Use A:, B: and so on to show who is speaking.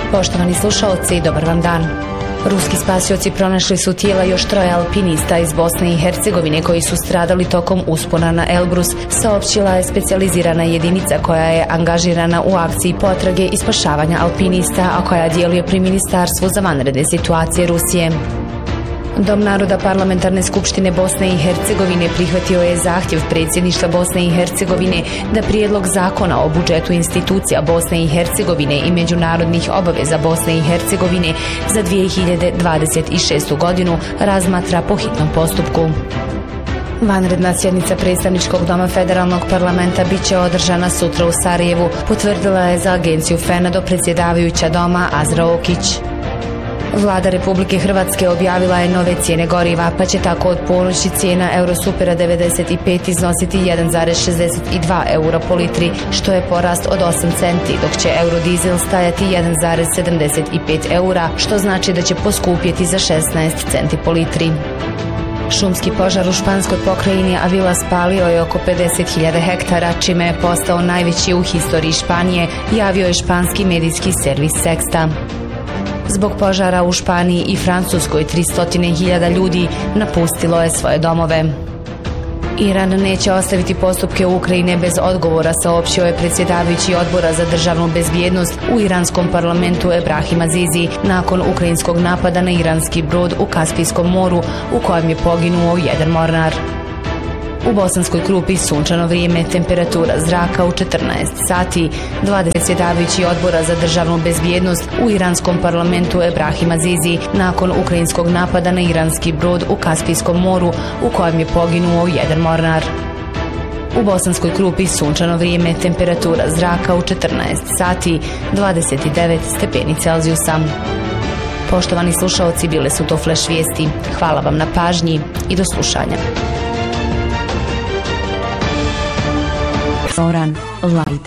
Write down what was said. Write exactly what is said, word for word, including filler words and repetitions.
A: Poštovani slušaoci, dobar vam dan. Ruski spasioci pronašli su tijela još troje alpinista iz Bosne i Hercegovine koji su stradali tokom uspona na Elbrus, saopćila je specijalizirana jedinica koja je angažirana u akciji potrage i spašavanja alpinista, a koja djeluje pri Ministarstvu za vanredne situacije Rusije. Dom naroda Parlamentarne skupštine Bosne i Hercegovine prihvatio je zahtjev predsjedništva Bosne i Hercegovine da prijedlog zakona o budžetu institucija Bosne i Hercegovine i međunarodnih obaveza Bosne i Hercegovine za dvije hiljade dvadeset šestu godinu razmatra po hitnom postupku. Vanredna sjednica predstavničkog doma federalnog parlamenta bit će održana sutra u Sarajevu, potvrdila je za agenciju FENADO predsjedavajuća doma Azra Okić. Vlada Republike Hrvatske objavila je nove cijene goriva, pa će tako od ponoći cijena Eurosupera devedeset pet iznositi jedan zarez šezdeset dva eura po litri, što je porast od osam centi, dok će Eurodizel stajati jedan zarez sedamdeset pet eura, što znači da će poskupjeti za šesnaest centi po litri. Šumski požar u španskoj pokrajini Avila spalio je oko pedeset hiljada hektara, čime je postao najveći u historiji Španije, javio je španski medijski servis Sexta. Zbog požara u Španiji i Francuskoj tristo hiljada ljudi napustilo je svoje domove. Iran neće ostaviti postupke u Ukrajine bez odgovora, saopćio je predsjedavajući odbora za državnu bezbjednost u iranskom parlamentu Ebrahim Azizi nakon ukrajinskog napada na iranski brod u Kaspijskom moru u kojem je poginuo jedan mornar. U Bosanskoj Krupi sunčano vrijeme, temperatura zraka u četrnaest sati. dvadeset predsjedavajući odbora za državnu bezbjednost u iranskom parlamentu Ebrahim Azizi nakon ukrajinskog napada na iranski brod u Kaspijskom moru u kojem je poginuo jedan mornar. U Bosanskoj Krupi sunčano vrijeme, temperatura zraka u četrnaest sati, dvadeset devet stepeni Celzijusa. Poštovani slušaoci, bile su to Flash vijesti. Hvala vam na pažnji i do slušanja.
B: Zoran Lajda.